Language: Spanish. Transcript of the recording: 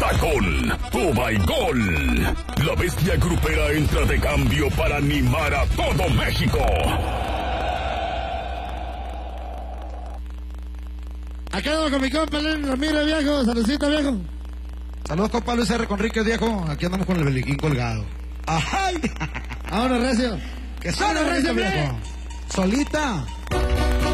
está con Toma y Gol. La bestia grupera entra de cambio para animar a todo México. Acá vamos con mi compa Lenny Ramírez, viejo. Saludcita, viejo. Saludos, compa Luis R. Conríquez, viejo. Aquí andamos con el beliquín colgado. ¡Ajá! Ahora, Recio. ¿Qué suena, Recio, viejo? Solita.